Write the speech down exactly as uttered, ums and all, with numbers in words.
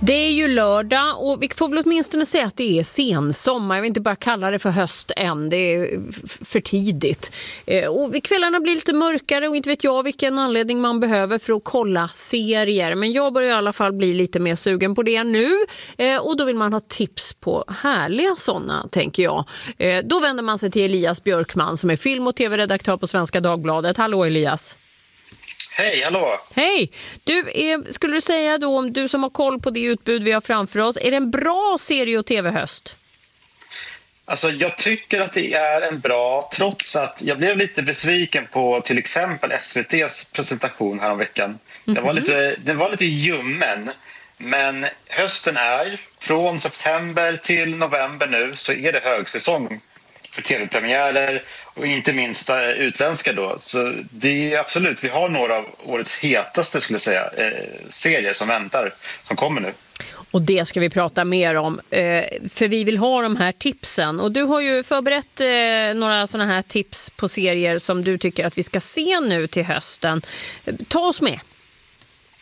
Det är ju lördag och vi får väl åtminstone säga att det är sensommar. Jag vill inte bara kalla det för höst än, det är för tidigt. Och kvällarna blir lite mörkare och inte vet jag vilken anledning man behöver för att kolla serier. Men jag börjar i alla fall bli lite mer sugen på det nu. Och då vill man ha tips på härliga sådana, tänker jag. Då vänder man sig till Elias Björkman som är film- och tv-redaktör på Svenska Dagbladet. Hallå Elias! Hej, hallå! Hej! Du, är, skulle du säga då, om du som har koll på det utbud vi har framför oss, är det en bra serie- och tv-höst? Alltså jag tycker att det är en bra, trots att jag blev lite besviken på till exempel S V T:s presentation här om veckan. Mm-hmm. Den var lite, den var lite ljummen, men hösten är, från september till november nu, så är det högsäsong för tv-premiärer och inte minst utländska då. Så det är absolut, vi har några av årets hetaste skulle jag säga, eh, serier som väntar, som kommer nu. Och det ska vi prata mer om, eh, för vi vill ha de här tipsen. Och du har ju förberett eh, några sådana här tips på serier som du tycker att vi ska se nu till hösten. Ta oss med!